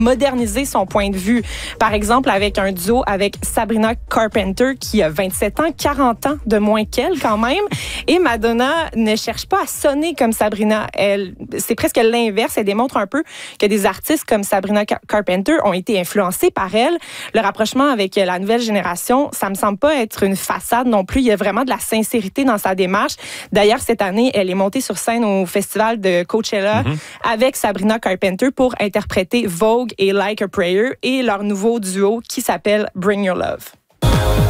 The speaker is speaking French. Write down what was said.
moderniser son point de vue. Par exemple, avec un duo avec Sabrina Carpenter, qui a 27 ans, 40 ans de moins qu'elle quand même. Et Madonna ne cherche pas à sonner comme Sabrina. C'est presque l'inverse. Elle démontre un peu que des artistes comme Sabrina Carpenter ont été influencés par elle. Le rapprochement avec la nouvelle génération, ça me semble pas être une façade non plus. Il y a vraiment de la sincérité dans sa démarche. D'ailleurs, cette année, elle est montée sur scène au festival de Coachella avec Sabrina Carpenter pour interpréter Vogue et Like a Prayer et leur nouveau duo qui s'appelle Bring Your Love.